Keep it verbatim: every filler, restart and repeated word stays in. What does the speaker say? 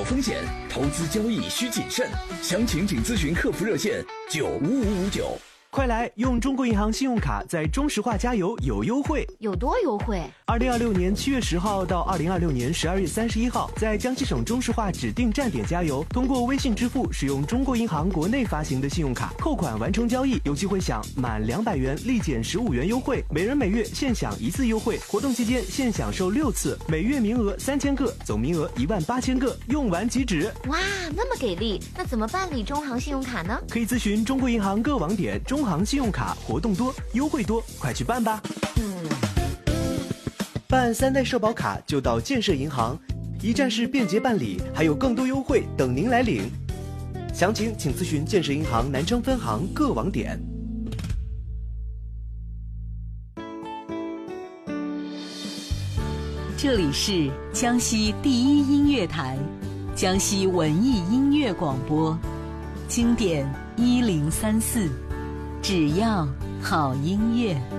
风险，投资交易需谨慎。详情请咨询客服热线九五五五九。 快来用中国银行信用卡在中石化加油有优惠， 有多优惠？ 二零二六年七月十号到二零二六年十二月三十一号，在江西省中石化指定站点加油，通过微信支付使用中国银行国内发行的信用卡扣款完成交易，有机会享满两百元立减十五元优惠，每人每月限享一次优惠。活动期间限享受六次，每月名额三千个，总名额一万八千个，用完即止。 哇，那么给力！那怎么办理中行信用卡呢？ 可以咨询中国银行各网点。中行信用卡活动多，优惠多，快去办吧！办三代社保卡就到建设银行，一站式便捷办理，还有更多优惠等您来领。详情请咨询建设银行南昌分行各网点。 这里是江西第一音乐台，江西文艺音乐广播，经典一零三四。只要好音乐。